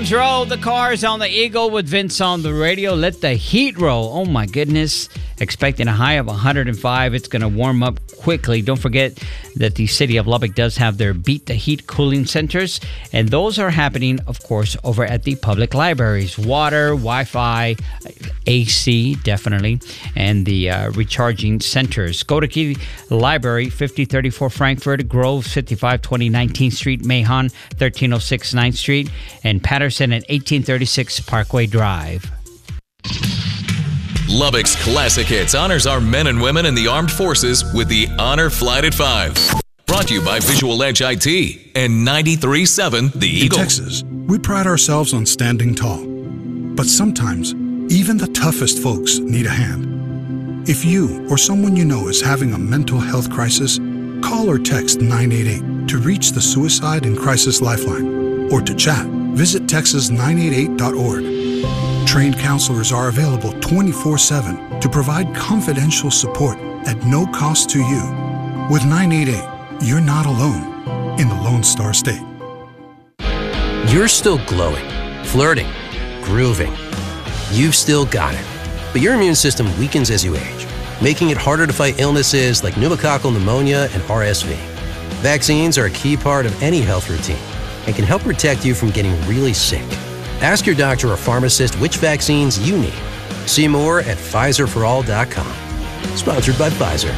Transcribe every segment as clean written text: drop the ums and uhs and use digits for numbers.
Roll the cars on the Eagle with Vince on the radio. Let the heat roll. Oh my goodness. Expecting a high of 105. It's going to warm up quickly. Don't forget that the city of Lubbock does have their Beat the Heat cooling centers. And those are happening, of course, over at the public libraries. Water, Wi-Fi, AC, definitely, and the recharging centers. Go to Key Library, 5034 Frankfurt, Grove, 5520 19th Street, Mahon, 1306 9th Street, and Patterson at 1836 Parkway Drive. Lubbock's Classic Hits honors our men and women in the armed forces with the Honor Flight at 5. Brought to you by Visual Edge IT and 93.7 The Eagle. In Texas, we pride ourselves on standing tall. But sometimes, even the toughest folks need a hand. If you or someone you know is having a mental health crisis, call or text 988 to reach the Suicide and Crisis Lifeline. Or to chat, visit texas988.org. Trained counselors are available 24/7 to provide confidential support at no cost to you. With 988, you're not alone in the Lone Star State. You're still glowing, flirting, grooving. You've still got it. But your immune system weakens as you age, making it harder to fight illnesses like pneumococcal pneumonia and RSV. Vaccines are a key part of any health routine and can help protect you from getting really sick. Ask your doctor or pharmacist which vaccines you need. See more at PfizerForAll.com. Sponsored by Pfizer.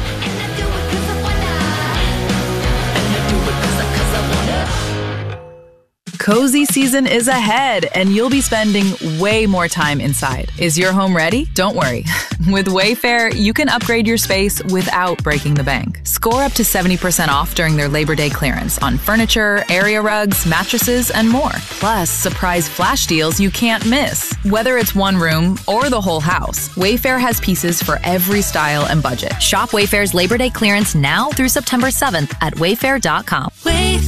Cozy season is ahead, and you'll be spending way more time inside. Is your home ready? Don't worry. With Wayfair, you can upgrade your space without breaking the bank. Score up to 70% off during their Labor Day clearance on furniture, area rugs, mattresses, and more. Plus, surprise flash deals you can't miss. Whether it's one room or the whole house, Wayfair has pieces for every style and budget. Shop Wayfair's Labor Day clearance now through September 7th at wayfair.com.